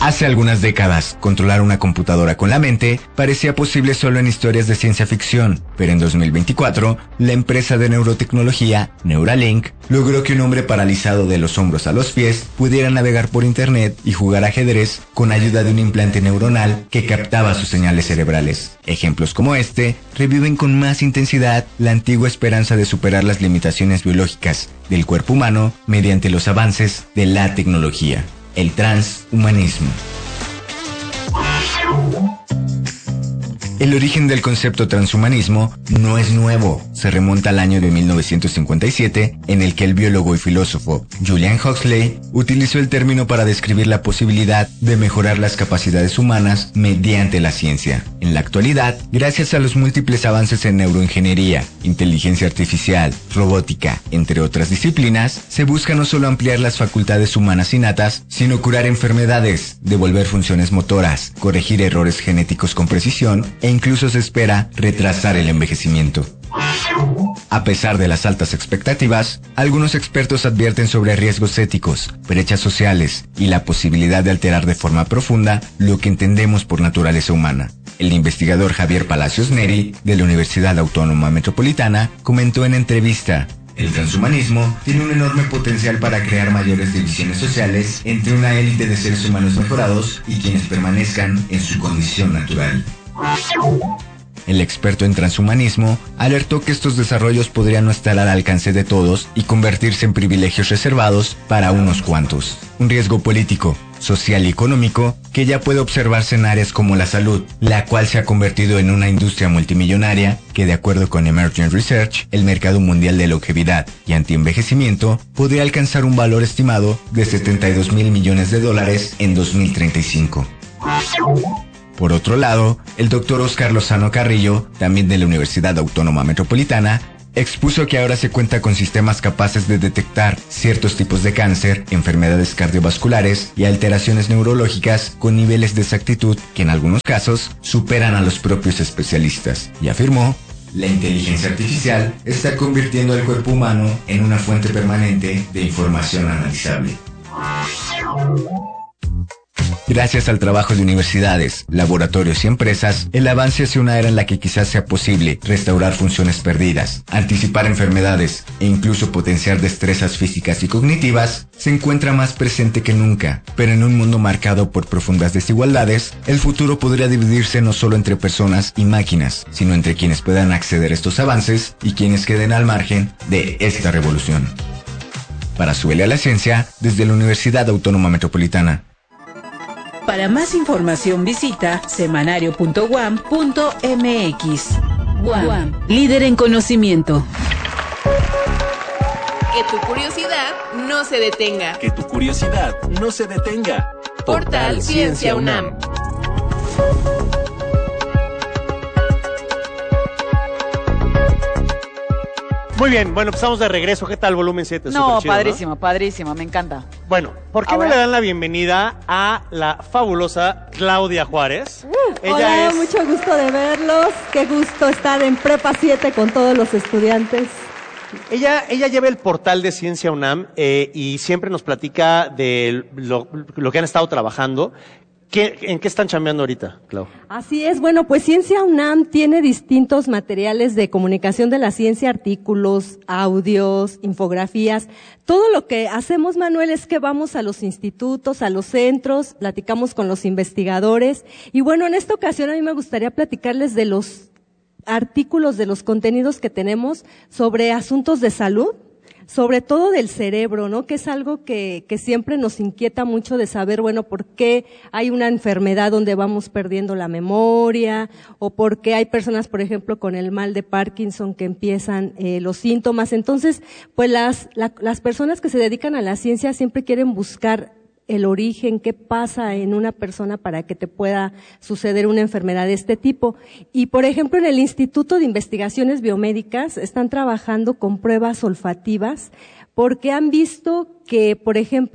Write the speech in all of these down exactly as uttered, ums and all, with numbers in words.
Hace algunas décadas, controlar una computadora con la mente parecía posible solo en historias de ciencia ficción, pero en dos mil veinticuatro, la empresa de neurotecnología, Neuralink, logró que un hombre paralizado de los hombros a los pies pudiera navegar por internet y jugar ajedrez con ayuda de un implante neuronal que captaba sus señales cerebrales. Ejemplos como este reviven con más intensidad la antigua esperanza de superar las limitaciones biológicas del cuerpo humano mediante los avances de la tecnología. El transhumanismo. El origen del concepto transhumanismo no es nuevo, se remonta al año de mil novecientos cincuenta y siete, en el que el biólogo y filósofo Julian Huxley utilizó el término para describir la posibilidad de mejorar las capacidades humanas mediante la ciencia. En la actualidad, gracias a los múltiples avances en neuroingeniería, inteligencia artificial, robótica, entre otras disciplinas, se busca no solo ampliar las facultades humanas innatas, sino curar enfermedades, devolver funciones motoras, corregir errores genéticos con precisión e incluso se espera retrasar el envejecimiento. A pesar de las altas expectativas, algunos expertos advierten sobre riesgos éticos, brechas sociales y la posibilidad de alterar de forma profunda lo que entendemos por naturaleza humana. El investigador Javier Palacios Neri, de la Universidad Autónoma Metropolitana, comentó en entrevista: el transhumanismo tiene un enorme potencial para crear mayores divisiones sociales entre una élite de seres humanos mejorados y quienes permanezcan en su condición natural. El experto en transhumanismo alertó que estos desarrollos podrían no estar al alcance de todos y convertirse en privilegios reservados para unos cuantos. Un riesgo político, social y económico que ya puede observarse en áreas como la salud, la cual se ha convertido en una industria multimillonaria que, de acuerdo con Emergent Research, el mercado mundial de longevidad y antienvejecimiento podría alcanzar un valor estimado de setenta y dos mil millones de dólares en dos mil treinta y cinco. Por otro lado, el doctor Oscar Lozano Carrillo, también de la Universidad Autónoma Metropolitana, expuso que ahora se cuenta con sistemas capaces de detectar ciertos tipos de cáncer, enfermedades cardiovasculares y alteraciones neurológicas con niveles de exactitud que en algunos casos superan a los propios especialistas, y afirmó: la inteligencia artificial está convirtiendo al cuerpo humano en una fuente permanente de información analizable. Gracias al trabajo de universidades, laboratorios y empresas, el avance hacia una era en la que quizás sea posible restaurar funciones perdidas, anticipar enfermedades e incluso potenciar destrezas físicas y cognitivas, se encuentra más presente que nunca. Pero en un mundo marcado por profundas desigualdades, el futuro podría dividirse no solo entre personas y máquinas, sino entre quienes puedan acceder a estos avances y quienes queden al margen de esta revolución. Para Súbele a la Ciencia, desde la Universidad Autónoma Metropolitana. Para más información visita semanario punto u a m punto m x. U A M, líder en conocimiento. Que tu curiosidad no se detenga. Que tu curiosidad no se detenga. Portal Ciencia UNAM. Muy bien, bueno, pues estamos de regreso. ¿Qué tal volumen siete? No, chido, padrísimo, ¿no? padrísimo, me encanta. Bueno, ¿por qué A no ver. le dan la bienvenida a la fabulosa Claudia Juárez? Uh, Ella hola, es... mucho gusto de verlos. Qué gusto estar en Prepa siete con todos los estudiantes. Ella, ella lleva el portal de Ciencia UNAM eh, y siempre nos platica de lo, lo que han estado trabajando. ¿Qué, ¿En qué están chambeando ahorita, Clau? Así es, bueno, pues Ciencia UNAM tiene distintos materiales de comunicación de la ciencia, artículos, audios, infografías. Todo lo que hacemos, Manuel, es que vamos a los institutos, a los centros, platicamos con los investigadores. Y bueno, en esta ocasión a mí me gustaría platicarles de los artículos, de los contenidos que tenemos sobre asuntos de salud, sobre todo del cerebro, ¿no? Que es algo que, que siempre nos inquieta mucho de saber, bueno, por qué hay una enfermedad donde vamos perdiendo la memoria, o por qué hay personas, por ejemplo, con el mal de Parkinson que empiezan eh, los síntomas. Entonces, pues las, la, las personas que se dedican a la ciencia siempre quieren buscar el origen, qué pasa en una persona para que te pueda suceder una enfermedad de este tipo. Y, por ejemplo, en el Instituto de Investigaciones Biomédicas están trabajando con pruebas olfativas porque han visto que, por ejemplo,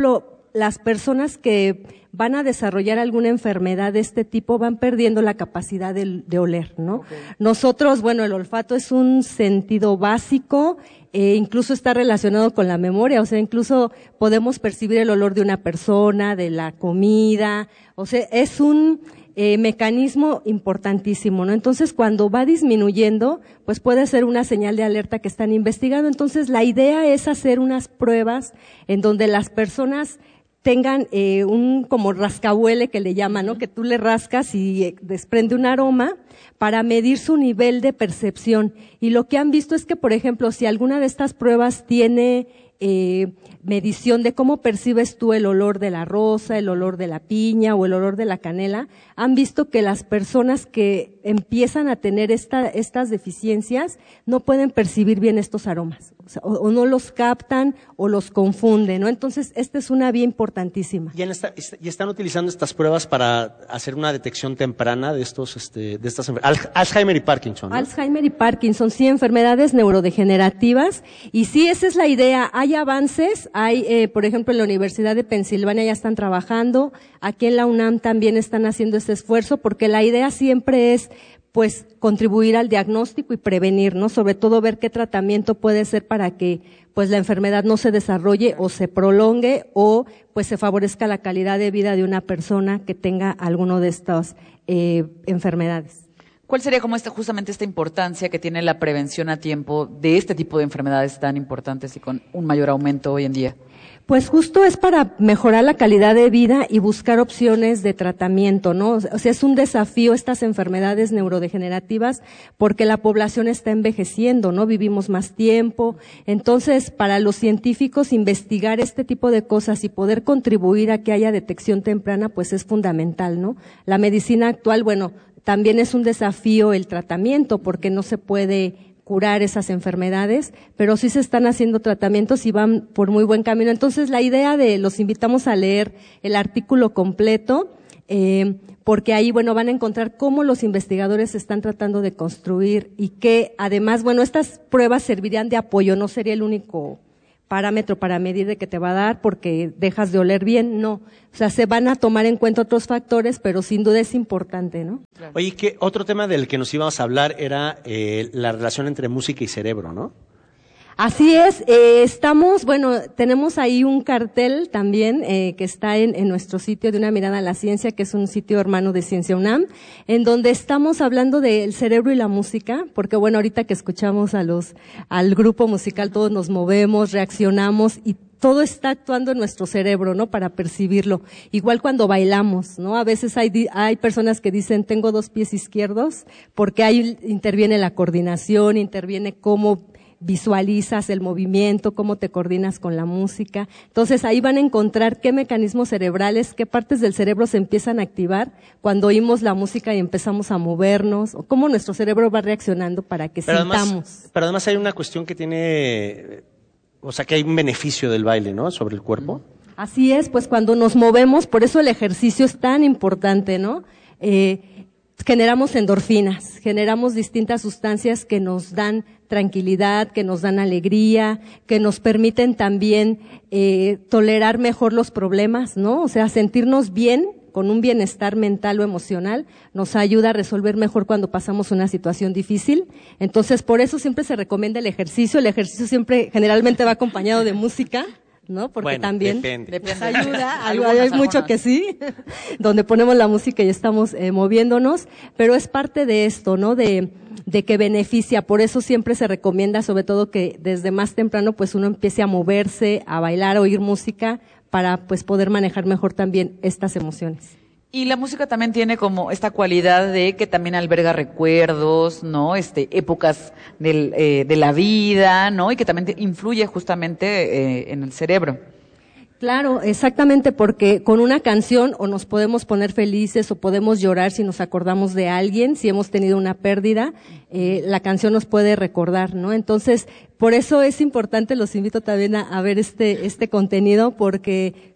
las personas que van a desarrollar alguna enfermedad de este tipo van perdiendo la capacidad de, de oler, ¿no? Okay. Nosotros, bueno, el olfato es un sentido básico, eh, incluso está relacionado con la memoria, o sea, incluso podemos percibir el olor de una persona, de la comida, o sea, es un eh, mecanismo importantísimo, ¿no? Entonces, cuando va disminuyendo, pues puede ser una señal de alerta que están investigando. Entonces, la idea es hacer unas pruebas en donde las personas tengan eh, un como rascahuele que le llaman, ¿no? Que tú le rascas y eh, desprende un aroma para medir su nivel de percepción. Y lo que han visto es que, por ejemplo, si alguna de estas pruebas tiene eh, medición de cómo percibes tú el olor de la rosa, el olor de la piña o el olor de la canela, han visto que las personas que empiezan a tener esta, estas deficiencias no pueden percibir bien estos aromas, o, sea, o, o no los captan o los confunden, ¿no? Entonces, esta es una vía importantísima. ¿Y, en esta, y están utilizando estas pruebas para hacer una detección temprana de estos, este, de estas enfermedades? Alzheimer y Parkinson, ¿no? Alzheimer y Parkinson, sí, enfermedades neurodegenerativas. Y sí, esa es la idea. Hay avances, hay, eh, por ejemplo, en la Universidad de Pensilvania ya están trabajando, aquí en la UNAM también están haciendo este esfuerzo, porque la idea siempre es, pues, contribuir al diagnóstico y prevenir, ¿no? Sobre todo ver qué tratamiento puede ser para que, pues, la enfermedad no se desarrolle o se prolongue o, pues, se favorezca la calidad de vida de una persona que tenga alguno de estas eh, enfermedades. ¿Cuál sería como esta, justamente esta importancia que tiene la prevención a tiempo de este tipo de enfermedades tan importantes y con un mayor aumento hoy en día? Pues justo es para mejorar la calidad de vida y buscar opciones de tratamiento, ¿no? O sea, es un desafío estas enfermedades neurodegenerativas porque la población está envejeciendo, ¿no? Vivimos más tiempo. Entonces, para los científicos, investigar este tipo de cosas y poder contribuir a que haya detección temprana, pues es fundamental, ¿no? La medicina actual, bueno, también es un desafío el tratamiento porque no se puede curar esas enfermedades, pero sí se están haciendo tratamientos y van por muy buen camino. Entonces, la idea de, los invitamos a leer el artículo completo, eh, porque ahí, bueno, van a encontrar cómo los investigadores están tratando de construir y que, además, bueno, estas pruebas servirían de apoyo, no sería el único parámetro para medir de que te va a dar porque dejas de oler bien, no. O sea, se van a tomar en cuenta otros factores, pero sin duda es importante, ¿no? Claro. Oye, que otro tema del que nos íbamos a hablar era eh, la relación entre música y cerebro, ¿no? Así es, eh, estamos, bueno, tenemos ahí un cartel también eh, que está en, en nuestro sitio de Una Mirada a la Ciencia, que es un sitio hermano de Ciencia UNAM, en donde estamos hablando del cerebro y la música, porque bueno, ahorita que escuchamos a los, al grupo musical, todos nos movemos, reaccionamos y todo está actuando en nuestro cerebro, ¿no? Para percibirlo. Igual cuando bailamos, ¿no? A veces hay, hay personas que dicen, tengo dos pies izquierdos, porque ahí interviene la coordinación, interviene cómo visualizas el movimiento, cómo te coordinas con la música. Entonces ahí van a encontrar qué mecanismos cerebrales, qué partes del cerebro se empiezan a activar cuando oímos la música y empezamos a movernos, o cómo nuestro cerebro va reaccionando para que pero sintamos. Además, pero además hay una cuestión que tiene, o sea, que hay un beneficio del baile, ¿no? Sobre el cuerpo. Así es, pues cuando nos movemos, por eso el ejercicio es tan importante, ¿no? Eh, generamos endorfinas, generamos distintas sustancias que nos dan tranquilidad, que nos dan alegría, que nos permiten también eh, tolerar mejor los problemas, ¿no? O sea, sentirnos bien, con un bienestar mental o emocional, nos ayuda a resolver mejor cuando pasamos una situación difícil. Entonces, por eso siempre se recomienda el ejercicio. El ejercicio siempre generalmente va acompañado de música, ¿no? Porque bueno, también depende. nos ayuda, hay, hay mucho que sí, donde ponemos la música y estamos eh, moviéndonos, pero es parte de esto, ¿no? De, de que beneficia, por eso siempre se recomienda, sobre todo que desde más temprano, pues uno empiece a moverse, a bailar, a oír música, para pues poder manejar mejor también estas emociones. Y la música también tiene como esta cualidad de que también alberga recuerdos, ¿no? Este, épocas del, eh, de la vida, ¿no? Y que también te influye justamente eh, en el cerebro. Claro, exactamente, porque con una canción o nos podemos poner felices o podemos llorar si nos acordamos de alguien, si hemos tenido una pérdida, eh, la canción nos puede recordar, ¿no? Entonces, por eso es importante, los invito también a, a ver este, este contenido, porque